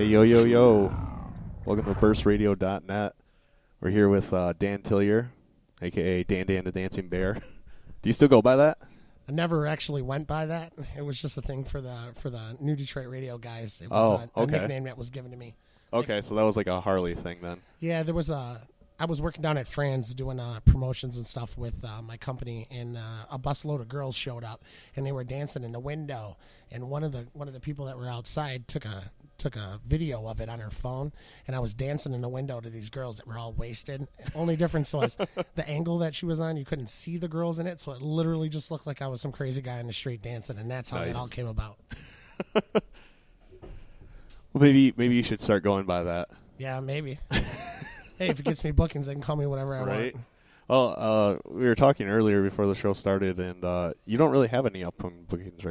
Hey, yo, yo, yo. Welcome to burstradio.net. We're here with Dan Tillier, a.k.a. Dan the Dancing Bear. Do you still go by that? I never actually went by that. It was just a thing for the New Detroit Radio guys. It was a nickname that was given to me. Okay, so that was like a Harley thing then. Yeah, there was I was working down at Fran's doing promotions and stuff with my company, and a busload of girls showed up, and they were dancing in the window. And one of the people that were outside took a video of it on her phone, and I was dancing in the window to these girls that were all wasted. Only difference was the angle that she was on, you couldn't see the girls in it, so it literally just looked like I was some crazy guy in the street dancing, and that's how it all came about. Well, maybe you should start going by that. Yeah, maybe. Hey, if it gets me bookings, they can call me whatever I want. Well, we were talking earlier before the show started, and you don't really have any upcoming bookings